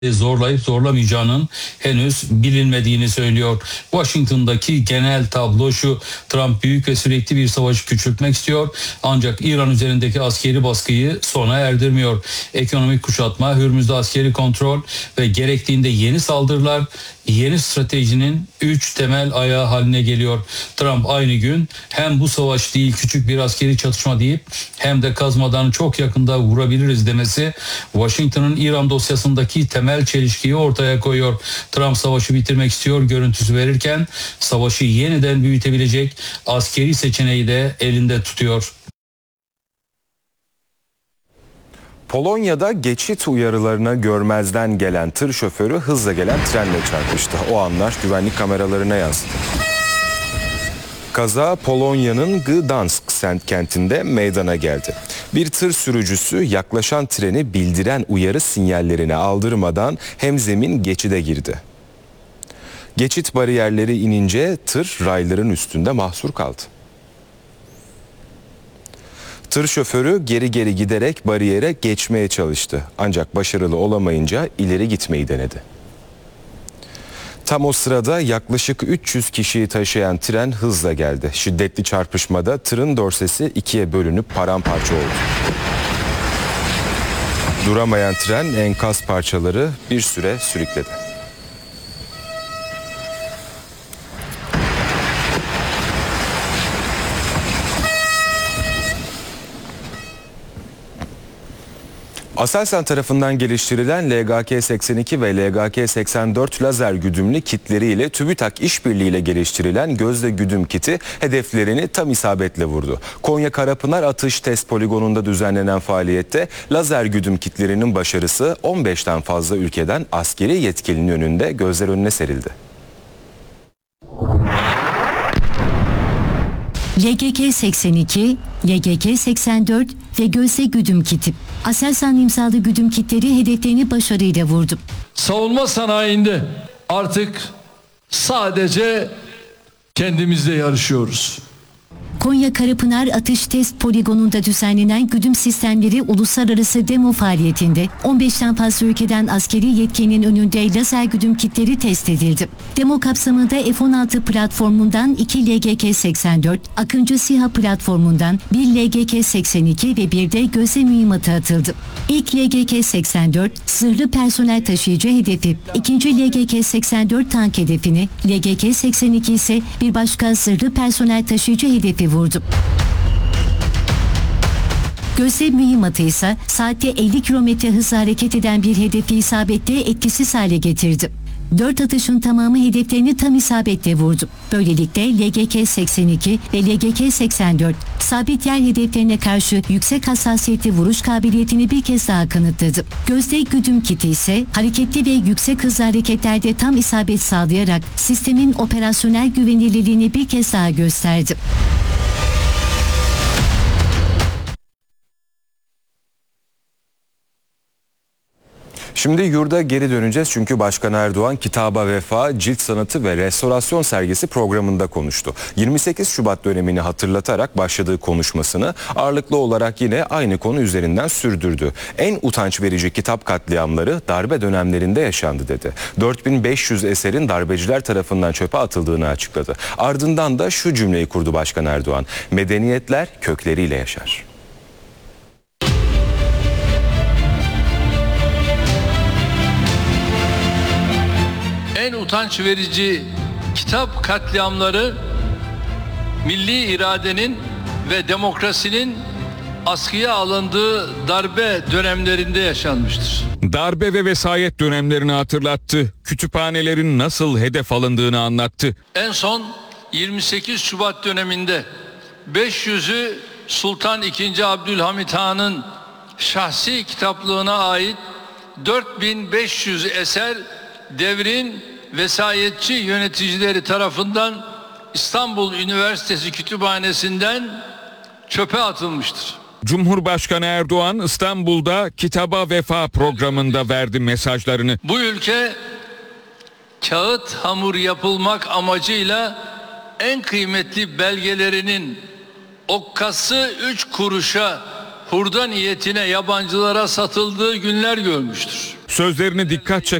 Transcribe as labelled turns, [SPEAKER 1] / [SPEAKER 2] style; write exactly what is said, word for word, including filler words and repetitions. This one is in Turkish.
[SPEAKER 1] zorlayıp zorlamayacağının henüz bilinmediğini söylüyor. Washington'daki genel tablo şu: Trump büyük ve sürekli bir savaşı küçültmek istiyor, ancak İran üzerindeki askeri baskıyı sona erdirmiyor. Ekonomik kuşatma, Hürmüz'de askeri kontrol ve gerektiğinde yeni saldırılar yeni stratejinin üç temel ayağı haline geliyor. Trump aynı gün hem bu savaş değil küçük bir askeri çatışma deyip hem de kazmadan çok yakında vurabiliriz demesi Washington'ın İran dosyasındaki temel çelişkiyi ortaya koyuyor. Trump savaşı bitirmek istiyor görüntüsü verirken savaşı yeniden büyütebilecek askeri seçeneği de elinde tutuyor.
[SPEAKER 2] Polonya'da geçit uyarılarına görmezden gelen tır şoförü hızla gelen trenle çarpıştı. O anlar güvenlik kameralarına yansıdı. Kaza Polonya'nın Gdansk kentinde meydana geldi. Bir tır sürücüsü yaklaşan treni bildiren uyarı sinyallerini aldırmadan hemzemin geçide girdi. Geçit bariyerleri inince tır rayların üstünde mahsur kaldı. Tır şoförü geri geri giderek bariyere geçmeye çalıştı. Ancak başarılı olamayınca ileri gitmeyi denedi. Tam o sırada yaklaşık üç yüz kişiyi taşıyan tren hızla geldi. Şiddetli çarpışmada tırın dorsesi ikiye bölünüp paramparça oldu. Duramayan tren enkaz parçaları bir süre sürükledi. Aselsan tarafından geliştirilen L G K seksen iki ve L G K seksen dört lazer güdümlü kitleriyle TÜBİTAK işbirliğiyle geliştirilen gözle güdüm kiti hedeflerini tam isabetle vurdu. Konya Karapınar Atış Test Poligonu'nda düzenlenen faaliyette lazer güdüm kitlerinin başarısı on beşten fazla ülkeden askeri yetkilinin önünde gözler önüne serildi.
[SPEAKER 3] L G K seksen iki, L G K seksen dört ve gözle güdüm kiti. Aselsan imzalı güdüm kitleri hedeflerini başarıyla vurdu.
[SPEAKER 4] Savunma sanayinde artık sadece kendimizle yarışıyoruz.
[SPEAKER 3] Konya Karapınar Atış Test Poligonu'nda düzenlenen güdüm sistemleri uluslararası demo faaliyetinde on beşten fazla ülkeden askeri yetkinin önünde lazer güdüm kitleri test edildi. Demo kapsamında F on altı platformundan iki L G K seksen dört, Akıncı SİHA platformundan bir L G K seksen iki ve bir de gözle mühimmatı atıldı. İlk L G K seksen dört zırhlı personel taşıyıcı hedefi, ikinci L G K seksen dört tank hedefini, L G K seksen iki ise bir başka zırhlı personel taşıyıcı hedefi vurdu. Gözle mühimmatı ise saatte elli kilometre hızla hareket eden bir hedefi isabetle etkisiz hale getirdi. Dört atışın tamamı hedeflerini tam isabetle vurdu. Böylelikle L G K seksen iki ve L G K seksen dört sabit yer hedeflerine karşı yüksek hassasiyetli vuruş kabiliyetini bir kez daha kanıtladı. Gözle güdüm kiti ise hareketli ve yüksek hızlı hareketlerde tam isabet sağlayarak sistemin operasyonel güvenilirliğini bir kez daha gösterdi.
[SPEAKER 2] Şimdi yurda geri döneceğiz çünkü Başkan Erdoğan Kitaba Vefa, Cilt Sanatı ve Restorasyon Sergisi programında konuştu. yirmi sekiz Şubat dönemini hatırlatarak başladığı konuşmasını ağırlıklı olarak yine aynı konu üzerinden sürdürdü. En utanç verici kitap katliamları darbe dönemlerinde yaşandı dedi. dört bin beş yüz eserin darbeciler tarafından çöpe atıldığını açıkladı. Ardından da şu cümleyi kurdu Başkan Erdoğan: medeniyetler kökleriyle yaşar.
[SPEAKER 4] En utanç verici kitap katliamları milli iradenin ve demokrasinin askıya alındığı darbe dönemlerinde yaşanmıştır.
[SPEAKER 5] Darbe ve vesayet dönemlerini hatırlattı. Kütüphanelerin nasıl hedef alındığını anlattı.
[SPEAKER 4] En son yirmi sekiz Şubat döneminde beş yüzü Sultan ikinci. Abdülhamit Han'ın şahsi kitaplığına ait dört bin beş yüz eser devrin vesayetçi yöneticileri tarafından İstanbul Üniversitesi Kütüphanesi'nden çöpe atılmıştır.
[SPEAKER 5] Cumhurbaşkanı Erdoğan İstanbul'da Kitaba Vefa programında verdi mesajlarını.
[SPEAKER 4] Bu ülke kağıt hamur yapılmak amacıyla en kıymetli belgelerinin okkası üç kuruşa hurda niyetine yabancılara satıldığı günler görmüştür.
[SPEAKER 5] Sözlerini dikkat